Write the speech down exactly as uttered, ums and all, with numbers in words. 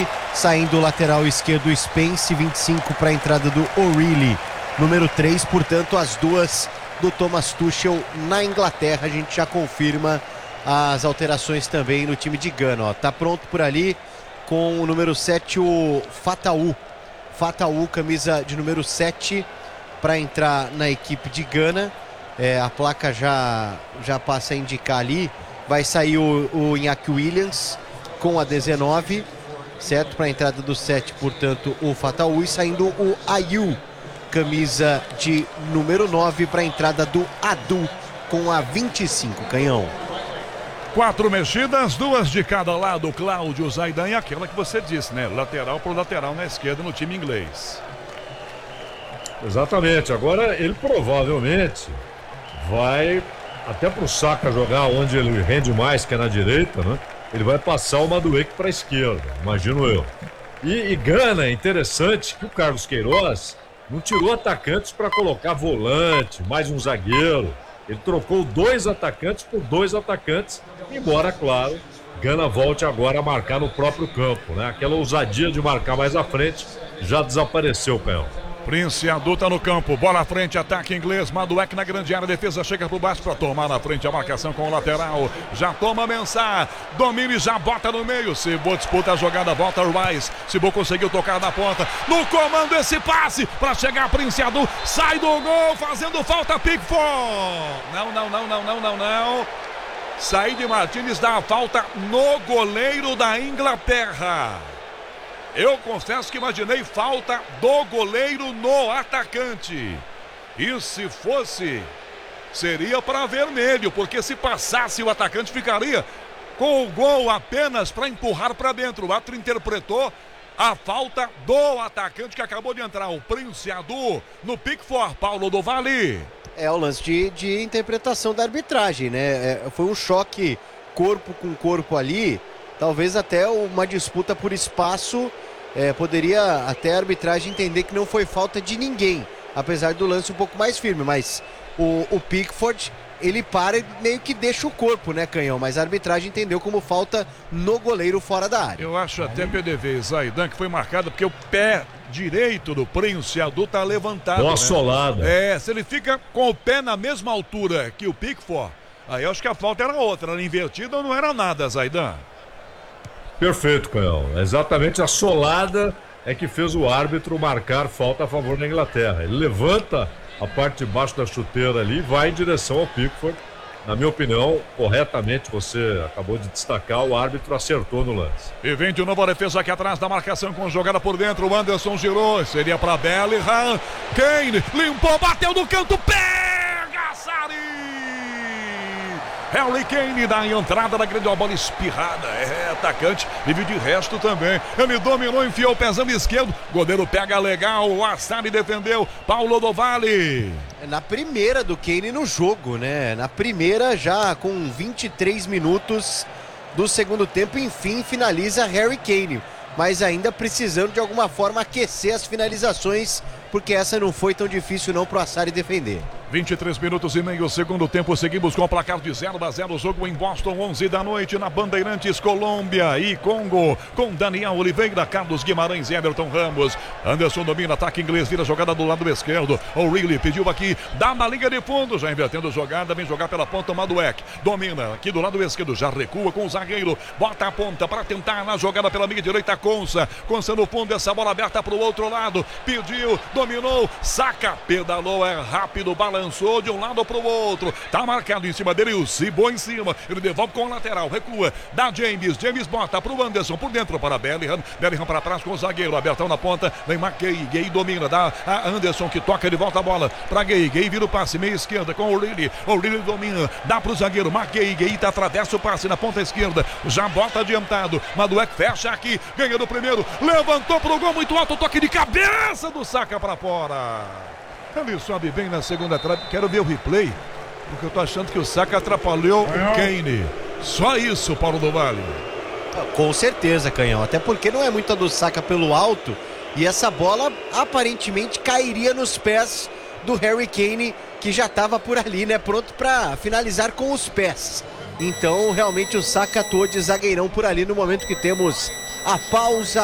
nove, saindo o lateral esquerdo Spence, vinte e cinco para a entrada do O'Reilly, número três, portanto as duas do Thomas Tuchel na Inglaterra. A gente já confirma as alterações também no time de Gana, ó. Tá pronto por ali com o número sete, o Fatawu. Fatawu, camisa de número sete, para entrar na equipe de Gana. É, a placa já, já passa a indicar ali. Vai sair o, o Iñaki Williams com a dezenove, certo? Para a entrada do sete, portanto, o Fatawu. E saindo o Ayew, camisa de número nove, para a entrada do Adu com a vinte e cinco, Canhão. Quatro mexidas, duas de cada lado, Cláudio Zaidan, e aquela que você disse, né? Lateral por lateral na esquerda no time inglês. Exatamente. Agora ele provavelmente vai até pro Saka jogar onde ele rende mais, que é na direita, né? Ele vai passar o Madueke para a esquerda, imagino eu. E, e Gana, é interessante que o Carlos Queiroz não tirou atacantes para colocar volante, mais um zagueiro. Ele trocou dois atacantes por dois atacantes, embora, claro, Gana volte agora a marcar no próprio campo, né? Aquela ousadia de marcar mais à frente já desapareceu, Canhão. Prince Adu tá no campo, bola à frente, ataque inglês, Madueke na grande área, defesa chega por baixo para tomar na frente a marcação com o lateral, já toma Mensah, domina e já bota no meio, Cibô disputa a jogada, volta o Rice, Cibô conseguiu tocar na ponta, no comando esse passe para chegar Prince Adu, sai do gol, fazendo falta Pickford, não, não, não, não, não, não, não, Said Martínez dá a falta no goleiro da Inglaterra. Eu confesso que imaginei falta do goleiro no atacante. E se fosse, seria para vermelho, porque se passasse o atacante ficaria com o gol apenas para empurrar para dentro. O árbitro interpretou a falta do atacante que acabou de entrar, o Prince Adu, no Pickford, Paulo do Vale. É o lance de, de interpretação da arbitragem, né? É, foi um choque corpo com corpo ali, talvez até uma disputa por espaço. É, poderia até a arbitragem entender que não foi falta de ninguém, apesar do lance um pouco mais firme, mas o, o Pickford, ele para e meio que deixa o corpo, né, Canhão? Mas a arbitragem entendeu como falta no goleiro fora da área. Eu acho até P D V, Zaidan, que foi marcado porque o pé direito do Prince Adu tá levantado. Boa né? solada. É, se ele fica com o pé na mesma altura que o Pickford, aí eu acho que a falta era outra, era invertida ou não era nada, Zaidan. Perfeito, Canhão. Exatamente a solada é que fez o árbitro marcar falta a favor da Inglaterra. Ele levanta a parte de baixo da chuteira ali e vai em direção ao Pickford. Na minha opinião, corretamente, você acabou de destacar, o árbitro acertou no lance. E vem de novo a defesa aqui atrás da marcação com jogada por dentro. O Anderson girou, seria para Bellingham. Kane limpou, bateu no canto, pega Sarri! Harry Kane dá a entrada da grande bola espirrada. É, atacante, livre de resto também. Ele dominou, enfiou o pezão esquerdo. Goleiro pega legal, o Assari defendeu. Paulo do Vale. Na primeira do Kane no jogo, né? Na primeira, já com vinte e três minutos do segundo tempo, enfim, finaliza Harry Kane. Mas ainda precisando de alguma forma aquecer as finalizações, porque essa não foi tão difícil não pro Assari defender. vinte e três minutos e meio, segundo tempo, seguimos com o placar de zero a zero, jogo em Boston, onze da noite, na Bandeirantes, Colômbia e Congo, com Daniel Oliveira, Carlos Guimarães e Everton Ramos. Anderson domina, ataque inglês, vira jogada do lado esquerdo, O'Reilly pediu aqui, dá na linha de fundo, já invertendo jogada, vem jogar pela ponta, Madueke, domina aqui do lado esquerdo, já recua com o zagueiro, bota a ponta para tentar na jogada pela meia direita, Konsa, Konsa no fundo, essa bola aberta para o outro lado, pediu, dominou, saca, pedalou, é rápido, balançou de um lado para o outro, tá marcado em cima dele, o Cibô em cima, ele devolve com o lateral, recua, dá James, James bota para o Anderson, por dentro para Bellingham, Bellingham para trás com o zagueiro, abertão na ponta, vem McGay, Gay domina, dá a Anderson que toca, ele volta a bola para Gay, Gay vira o passe, meia esquerda com o O'Reilly, O'Reilly domina, dá para o zagueiro, McGay, Gay tá atravessa o passe na ponta esquerda, já bota adiantado, Madueke fecha aqui, ganha do primeiro, levantou pro gol muito alto, toque de cabeça do Saka para fora. Ele sobe bem na segunda trave. Quero ver o replay, porque eu tô achando que o Saka atrapalhou o Kane. Só isso, Paulo do Vale. Com certeza, Canhão. Até porque não é muita do Saka pelo alto. E essa bola aparentemente cairia nos pés do Harry Kane, que já estava por ali, né? Pronto para finalizar com os pés. Então, realmente, o Saka atuou de zagueirão por ali no momento que temos a pausa.